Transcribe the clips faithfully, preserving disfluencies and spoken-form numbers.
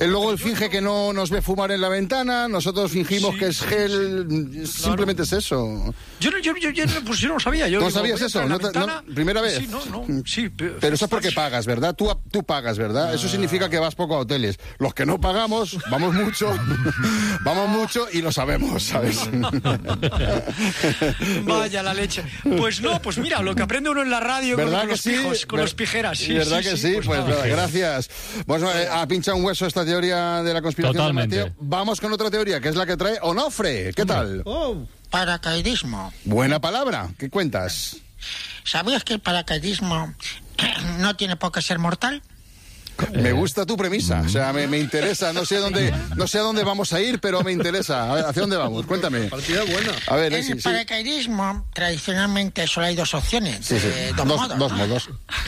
Él luego él finge que no nos ve fumar en la ventana, nosotros fingimos sí, que es sí, gel, sí, simplemente claro. es eso. Yo, yo, yo, yo, pues yo no lo sabía. Yo ¿No digo, sabías eso? ¿No te, no, ¿Primera vez? Sí, no, no, sí. Pero, pero eso es porque pagas, ¿verdad? Tú, tú pagas, ¿verdad? Ah. Eso significa que vas poco a hoteles. Los que no pagamos, vamos mucho, vamos mucho y lo sabemos, ¿sabes? Vaya la leche. Pues no, pues mira, lo que aprende uno en la radio con, con los sí? pijos, con Ver, los pijeras. Sí, ¿Verdad sí, que sí? sí? Pues, pues nada, gracias. Pues eh, ha pinchado un hueso esta teoría de la conspiración. Totalmente. De Mateo. Vamos con otra teoría, que es la que trae Onofre. ¿Qué tal? Oh. Paracaidismo. Buena palabra. ¿Qué cuentas? ¿Sabías que el paracaidismo no tiene por qué ser mortal? Me gusta tu premisa, o sea, me, me interesa, no sé dónde, no sé a dónde vamos a ir, pero me interesa. A ver, ¿hacia dónde vamos? Cuéntame. Partida buena. A ver, en sí, el sí. paracaidismo, tradicionalmente solo hay dos opciones, sí, sí. Eh, dos, dos modos. Dos ¿no? modos.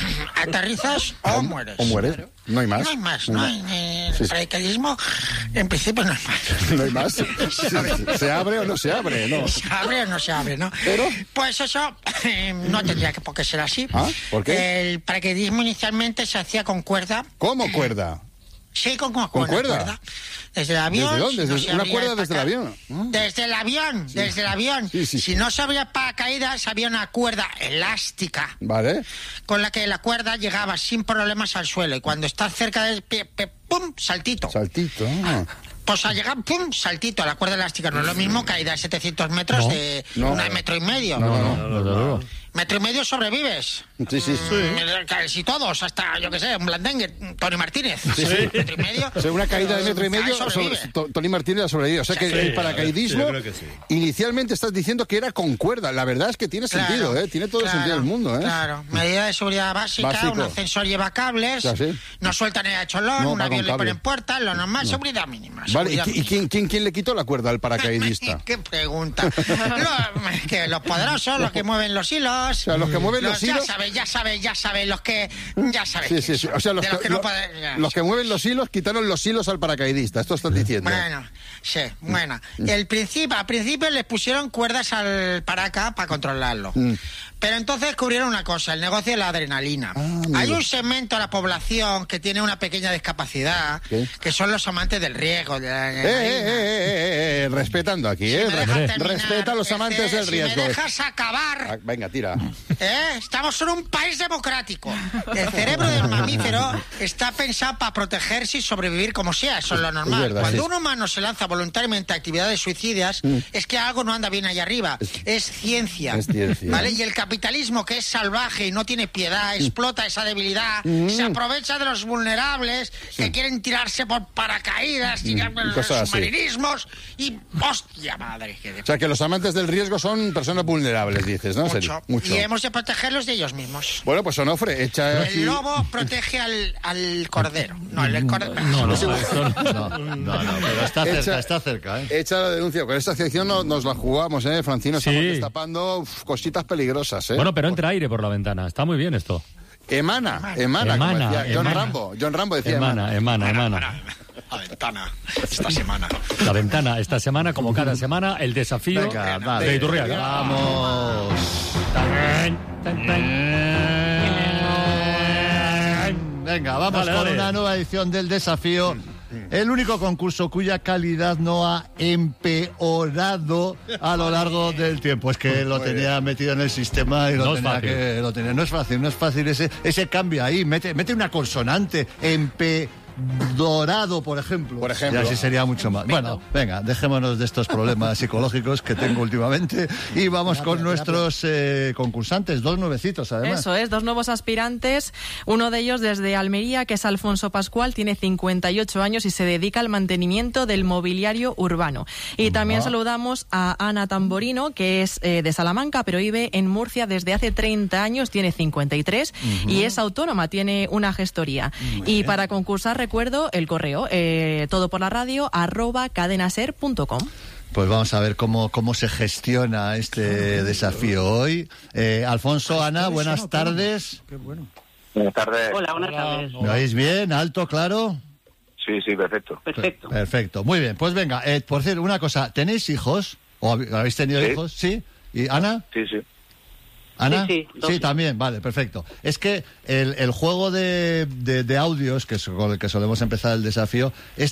Aterrizas o, o mueres. O mueres. No hay más. No hay más, ¿no? En el sí, paracaidismo, en principio no hay más. No hay más. ¿Se, ¿Se abre o no se abre? No. ¿Se abre o no se abre, no? ¿Pero? Pues eso eh, no tendría que por qué ser así. ¿Ah? ¿Por qué? El paracaidismo inicialmente se hacía con cuerda. ¿Cómo cuerda? Sí, con, con, ¿Con cuerda? cuerda. Desde el avión. ¿Desde dónde? No ¿Desde una cuerda desde el avión? ¿Mm? Desde el avión, sí. desde el avión. Sí, sí. Si no se abría paracaídas, había una cuerda elástica. Vale. Con la que la cuerda llegaba sin problemas al suelo. Y cuando estás cerca del pie, pie, ¡pum! Saltito. Saltito. Ah. Pues al llegar, ¡pum! Saltito a la cuerda elástica. No es lo mismo caída de setecientos metros no, de no, una metro y medio. No, no, no. no, no, no. Metro y medio sobrevives. Sí, sí, sí. Casi todos, hasta, yo qué sé, un blandengue, Tony Martínez. Sí, sí. Metro y medio. O sea, una caída de metro y medio, sobre, Tony Martínez ha sobrevivido. O sea, que sí, el paracaidismo, sí, sí. inicialmente estás diciendo que era con cuerda. La verdad es que tiene claro, sentido, ¿eh? Tiene todo claro, el sentido del mundo, ¿eh? Claro. Medida de seguridad básica, Básico. Un ascensor lleva cables, ¿Ah, sí? no sueltan el cholón, no, un avión le cable. ponen puertas, lo normal, no. seguridad mínima. Vale, seguridad ¿y, y quién, quién, quién le quitó la cuerda al paracaidista? ¿Qué pregunta? los, que los poderosos, los que mueven los hilos. O sea, los que mueven los, los hilos. Ya sabes, ya sabes, ya sabes, los que. Ya sabes. Sí, sí, sí. O sea, los, que, los, que, lo, no pueden, ya, los que mueven los hilos quitaron los hilos al paracaidista. Esto estás diciendo. Bueno, sí, bueno. El principio, al principio les pusieron cuerdas al paraca para controlarlo. Mm. Pero entonces descubrieron una cosa, el negocio de la adrenalina. Ah, Hay un segmento de la población que tiene una pequeña discapacidad, ¿qué? Que son los amantes del riesgo. De la eh, eh, eh, eh, eh, respetando aquí, si ¿eh? Terminar, Respeta a los amantes este, del riesgo. Si me dejas acabar. Ah, venga, tira. ¿Eh? Estamos en un país democrático. El cerebro del mamífero está pensado para protegerse y sobrevivir como sea, eso es lo normal. Es verdad, Cuando sí. un humano se lanza voluntariamente a actividades suicidas, mm. es que algo no anda bien ahí arriba. Es, es ciencia. Es ciencia. ¿Vale? Y el capitalismo, que es salvaje y no tiene piedad, explota esa debilidad, mm. se aprovecha de los vulnerables sí. que quieren tirarse por paracaídas, tirar mm. los submarinismos y ¡hostia madre! Que de... O sea, que los amantes del riesgo son personas vulnerables, dices, ¿no? Mucho. Mucho. Y hemos de protegerlos de ellos mismos. Bueno, pues Onofre, echa... El lobo protege al, al cordero. No, el cordero... No, no, no, no, no, no, no, pero está cerca, echa, está cerca, ¿eh? Echa la denuncia. Con esta sección nos, nos la jugamos, ¿eh, Francino? Estamos sí. destapando uf, cositas peligrosas, ¿eh? Bueno, pero entra aire por la ventana. Está muy bien esto. Emana, emana, emana, como decía John emana. Rambo. John Rambo decía emana. Emana, emana, emana. La ventana, esta semana. La ventana, esta semana, como cada semana, el desafío Venga, vale. de Iturriaga. Vamos. Venga, vamos dale, con dale. una nueva edición del desafío. El único concurso cuya calidad no ha empeorado a lo largo del tiempo. Es que lo tenía metido en el sistema y lo no tenía que... Lo tenía. No es fácil, no es fácil ese, ese cambio ahí. Mete, mete una consonante, empe... dorado, por ejemplo. Por ejemplo. Y así sería mucho más. Bueno, venga, dejémonos de estos problemas psicológicos que tengo últimamente y vamos con nuestros eh, concursantes, dos nuevecitos además. Eso es, dos nuevos aspirantes, uno de ellos desde Almería, que es Alfonso Pascual, tiene cincuenta y ocho años y se dedica al mantenimiento del mobiliario urbano. Y también ah. saludamos a Ana Tamborino, que es eh, de Salamanca, pero vive en Murcia desde hace treinta años, tiene cincuenta y tres uh-huh. y es autónoma, tiene una gestoría. Muy y bien. Para concursar, recuerdo el correo, eh, todo por la radio, arroba cadenaser punto com. Pues vamos a ver cómo, cómo se gestiona este desafío hoy. Eh, Alfonso, Ana, buenas tardes. Qué bueno. Buenas tardes. Hola, buenas tardes. ¿Me oís bien? ¿Alto, claro? Sí, sí, perfecto. Perfecto. Perfecto, muy bien. Pues venga, eh, por cierto, una cosa, ¿tenéis hijos? ¿O habéis tenido ¿Sí? hijos? ¿Sí? ¿Y Ana? Sí, sí. ¿Ana? Sí, sí, dos. También, vale, perfecto. Es que el, el juego de, de, de audios, que es con el que solemos empezar el desafío, es